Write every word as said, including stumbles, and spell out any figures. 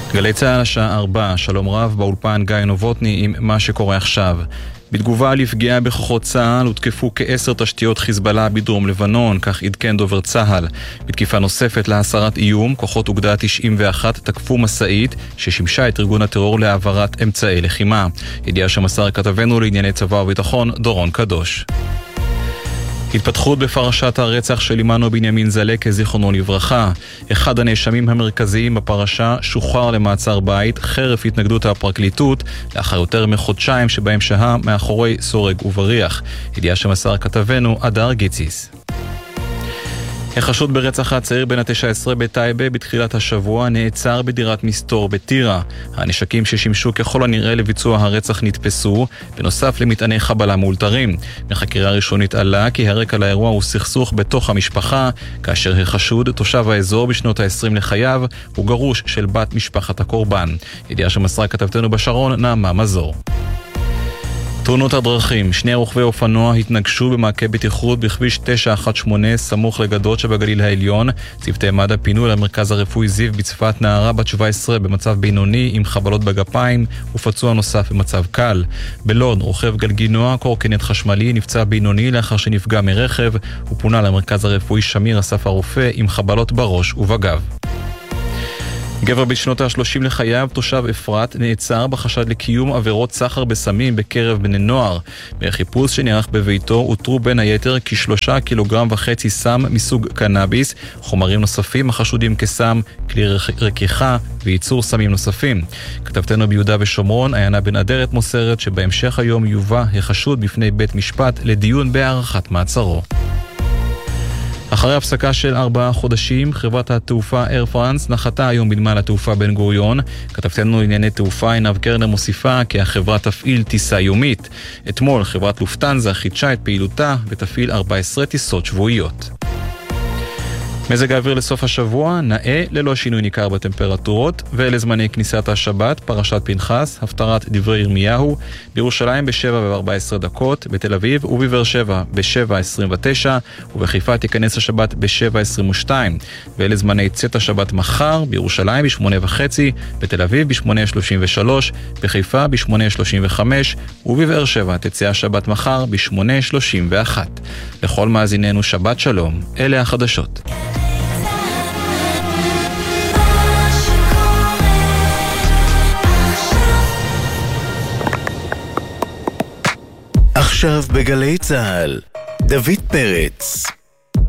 גלי צהל השעה ארבע, שלום רב, באולפן גיא נובוטני עם מה שקורה עכשיו. בתגובה לפגיעה בכוחות צה"ל הותקפו כעשר תשתיות חיזבאללה בדרום לבנון, כך עדכן דובר צה"ל. בתקיפה נוספת להסרת איום, כוחות אוגדה תשעים ואחת תקפו מסעית ששימשה את ארגון הטרור להעברת אמצעי לחימה. ידיעה שמסר כתבנו לענייני צבא וביטחון דורון קדוש. התפתחות בפרשת הרצח של עמנו בנימין זלקה זיכרונו לברכה. אחד הנאשמים המרכזיים בפרשה שוחרר למעצר בית חרף התנגדות הפרקליטות לאחר יותר מחודשיים שבהם שהה מאחורי סורג ובריח. ידיעה שמסר כתבנו אדר גיציס. החשוד ברצח הצעיר בן ה-תשע עשרה בטייבה בתחילת השבוע נעצר בדירת מסתור בטירה. הנשקים ששימשו ככל הנראה לביצוע הרצח נתפסו, בנוסף למטעני חבלה מאולתרים. מחקירה ראשונית עלה כי הרקע לאירוע הוא סכסוך בתוך המשפחה, כאשר החשוד, תושב האזור בשנות ה-עשרים לחייו, הוא גרוש של בת משפחת הקורבן. ידיעה שמסרה כתבתנו בשרון, נעמה מזור. תאונות הדרכים, שני רוכבי אופנוע התנגשו במעקה בטיחות בכביש תשע אחת שמונה סמוך לגדות שבגליל העליון. צוותי מד"א פינו למרכז הרפואי זיו בצפת נערה בת שבע עשרה במצב בינוני עם חבלות בגפיים ופצוע נוסף במצב קל. בלוד, רוכב גלגינוע קורקינט חשמלי נפצע בינוני לאחר שנפגע מרכב ופונה למרכז הרפואי שמיר אסף הרופא עם חבלות בראש ובגב. גבר בשנות ה-שלושים לחייו, תושב אפרת, נעצר בחשד לקיום עבירות סחר בסמים בקרב בני נוער. בחיפוש שנערך בביתו הותרו בין היתר כשלושה קילוגרם וחצי סם מסוג קנאביס, חומרים נוספים החשודים כסם, כלי רקיחה וייצור סמים נוספים. כתבתנו ביהודה ושומרון, עיינה בן אדרת מוסרת שבהמשך היום יובא החשוד בפני בית משפט לדיון בהארכת מעצרו. אחרי הפסקה של ארבעה חודשים, חברת התעופה אייר פרנס נחתה היום בנמל התעופה בן גוריון. כתבתנו לענייני תעופה עינב קרנר מוסיפה כי החברה תפעיל טיסה יומית. אתמול חברת לופטנזה חידשה את פעילותה ותפעיל ארבע עשרה טיסות שבועיות. מזג האוויר לסוף השבוע, נאה ללא שינוי ניכר בטמפרטורות, ולזמני כניסת השבת, פרשת פנחס, הפטרת דברי ירמיהו, בירושלים ב-שבע וארבע עשרה דקות, בתל אביב ובבאר שבע ב-שבע עשרים ותשע, ובחיפה תיכנס השבת ב-שבע עשרים ושתיים, ולזמני צאת השבת מחר, בירושלים ב-שמונה וחצי, בתל אביב ב-שמונה שלושים ושלוש, בחיפה ב-שמונה שלושים וחמש, ובבאר שבע תצא השבת מחר ב-שמונה שלושים ואחת. לכל מאזיננו שבת שלום, אלה החדשות. עכשיו בגלי צהל, דוד פרץ.